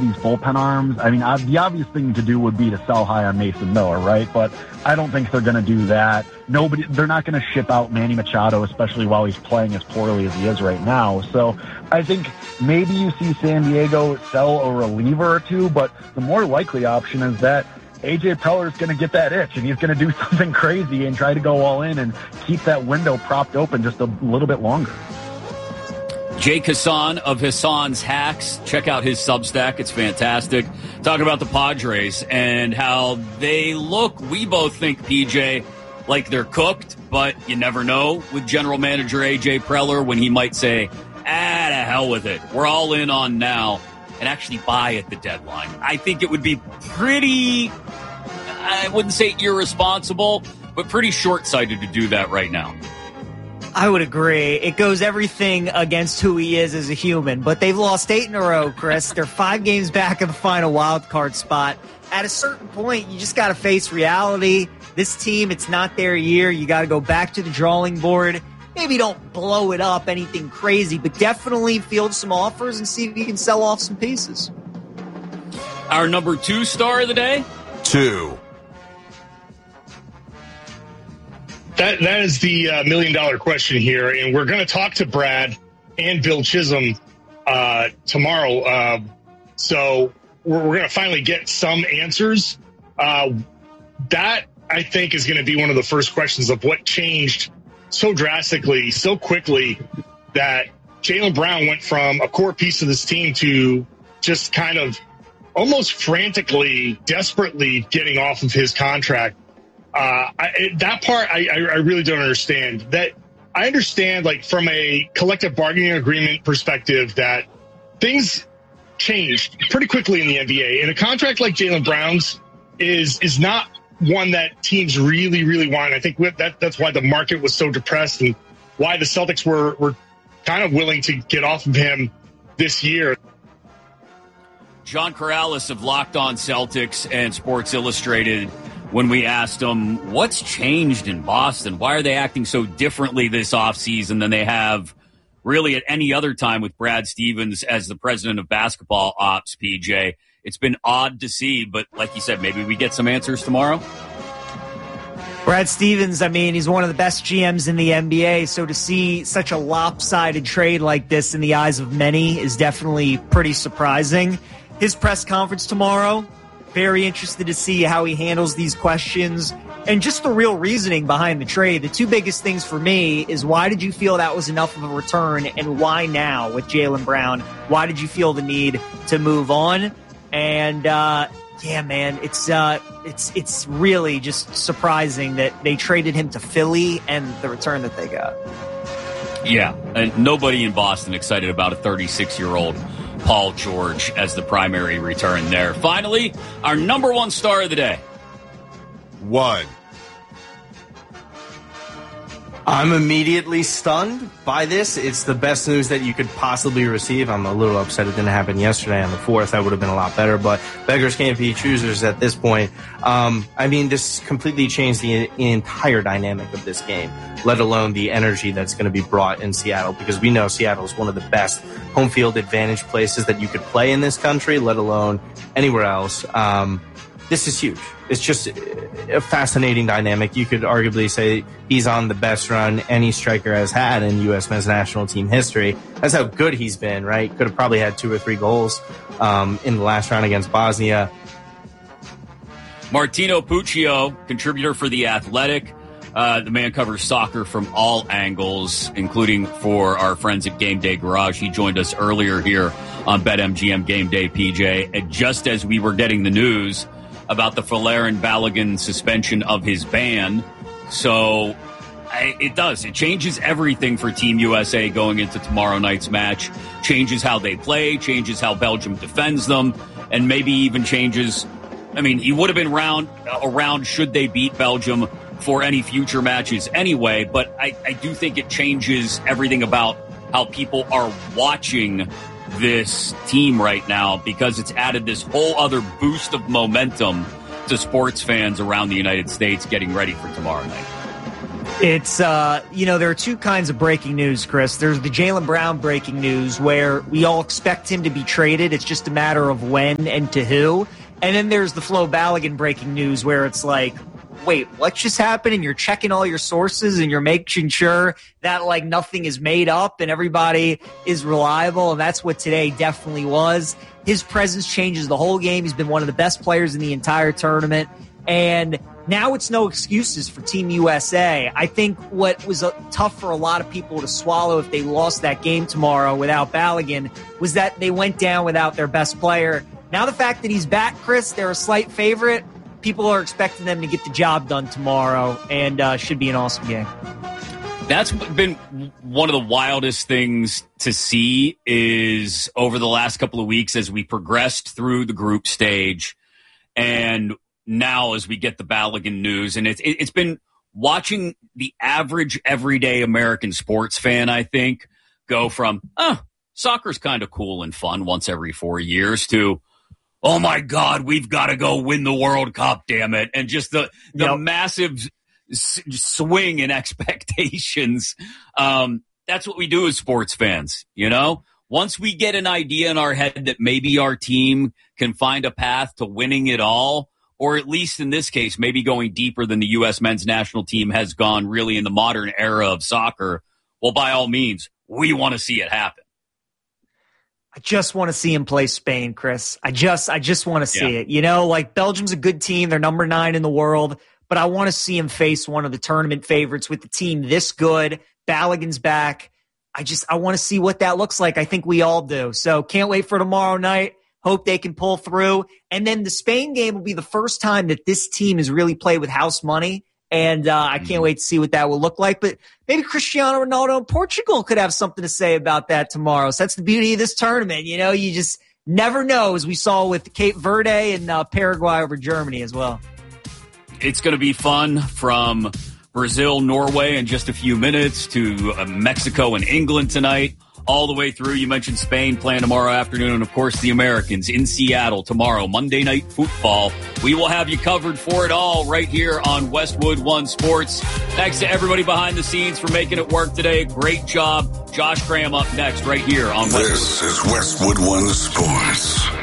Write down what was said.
these bullpen arms. I mean, the obvious thing to do would be to sell high on Mason Miller, right? But I don't think they're going to do that. They're not going to ship out Manny Machado, especially while he's playing as poorly as he is right now. So I think maybe you see San Diego sell a reliever or two, but the more likely option is that A.J. Preller is going to get that itch, and he's going to do something crazy and try to go all in and keep that window propped open just a little bit longer. Jake Hassan of Hassan's Hacks. Check out his Substack. It's fantastic. Talking about the Padres and how they look. We both think, PJ, like they're cooked, but you never know with general manager A.J. Preller when he might say, to hell with it. We're all in on now, and actually buy at the deadline. I think it would be pretty, I wouldn't say irresponsible, but pretty short-sighted to do that right now. I would agree. It goes everything against who he is as a human. But they've lost 8 in a row, Chris. They're 5 games back in the final wild card spot. At a certain point, you just got to face reality. This team, it's not their year. You got to go back to the drawing board. Maybe don't blow it up, anything crazy, but definitely field some offers and see if you can sell off some pieces. Our number 2 star of the day? 2. That is the $1 million question here, and we're going to talk to Brad and Bill Chisholm tomorrow. So we're going to finally get some answers. That, I think, is going to be one of the first questions of what changed so drastically, so quickly, that Jaylen Brown went from a core piece of this team to just kind of almost frantically, desperately getting off of his contract. That part I really don't understand. That I understand, like, from a collective bargaining agreement perspective, that things changed pretty quickly in the NBA, and a contract like Jaylen Brown's is not one that teams really, really want. I think that's why the market was so depressed and why the Celtics were kind of willing to get off of him this year. John Corrales of Locked On Celtics and Sports Illustrated, when we asked him, what's changed in Boston? Why are they acting so differently this offseason than they have really at any other time with Brad Stevens as the president of basketball ops, PJ? It's been odd to see, but like you said, maybe we get some answers tomorrow. Brad Stevens, I mean, he's one of the best GMs in the NBA, so to see such a lopsided trade like this in the eyes of many is definitely pretty surprising. His press conference tomorrow, very interested to see how he handles these questions and just the real reasoning behind the trade. The 2 biggest things for me is, why did you feel that was enough of a return, and why now with Jaylen Brown? Why did you feel the need to move on? And yeah, man, it's really just surprising that they traded him to Philly and the return that they got. Yeah, and nobody in Boston excited about a 36-year-old Paul George as the primary return there. Finally, our number 1 star of the day. 1. I'm immediately stunned by this. It's the best news that you could possibly receive. I'm a little upset it didn't happen yesterday on the 4th. That would have been a lot better, but beggars can't be choosers at this point. I mean, this completely changed the entire dynamic of this game, let alone the energy that's going to be brought in Seattle, because we know Seattle is one of the best home field advantage places that you could play in this country, let alone anywhere else. This is huge. It's just a fascinating dynamic. You could arguably say he's on the best run any striker has had in U.S. men's national team history. That's how good he's been, right? Could have probably had 2 or 3 goals in the last round against Bosnia. Martino Puccio, contributor for The Athletic. The man covers soccer from all angles, including for our friends at Game Day Garage. He joined us earlier here on BetMGM Game Day, PJ. And just as we were getting the news about the Folarin Balogun suspension of his ban. So it changes everything for Team USA going into tomorrow night's match. Changes how they play, changes how Belgium defends them, and maybe even changes. I mean, he would have been around should they beat Belgium for any future matches anyway, but I do think it changes everything about how people are watching this team right now, because it's added this whole other boost of momentum to sports fans around the United States getting ready for tomorrow night. It's, there are two kinds of breaking news, Chris. There's the Jaylen Brown breaking news where we all expect him to be traded. It's just a matter of when and to who. And then there's the Flo Balogun breaking news where it's like, wait, what just happened? And you're checking all your sources and you're making sure that like nothing is made up and everybody is reliable. And that's what today definitely was. His presence changes the whole game. He's been one of the best players in the entire tournament. And now it's no excuses for Team USA. I think what was tough for a lot of people to swallow if they lost that game tomorrow without Balogun was that they went down without their best player. Now the fact that he's back, Chris, they're a slight favorite. People are expecting them to get the job done tomorrow, and should be an awesome game. That's been one of the wildest things to see is over the last couple of weeks as we progressed through the group stage and now as we get the Balogun news. And it's been watching the average everyday American sports fan, I think, go from, soccer's kind of cool and fun once every 4 years to, oh my God, we've got to go win the World Cup, damn it. And just the massive swing in expectations. That's what we do as sports fans, you know? Once we get an idea in our head that maybe our team can find a path to winning it all, or at least in this case, maybe going deeper than the U.S. men's national team has gone really in the modern era of soccer, well, by all means, we want to see it happen. I just want to see him play Spain, Chris. I just want to see it. You know, like Belgium's a good team. They're number 9 in the world, but I want to see him face one of the tournament favorites with the team this good. Balogun's back. I want to see what that looks like. I think we all do. So can't wait for tomorrow night. Hope they can pull through. And then the Spain game will be the first time that this team has really played with house money. And I can't wait to see what that will look like. But maybe Cristiano Ronaldo in Portugal could have something to say about that tomorrow. So that's the beauty of this tournament. You know, you just never know, as we saw with Cape Verde and Paraguay over Germany as well. It's going to be fun from Brazil, Norway in just a few minutes to Mexico and England tonight. All the way through. You mentioned Spain playing tomorrow afternoon, and of course the Americans in Seattle tomorrow, Monday Night Football. We will have you covered for it all right here on Westwood One Sports. Thanks to everybody behind the scenes for making it work today. Great job. Josh Graham up next right here on Westwood. This is Westwood One Sports.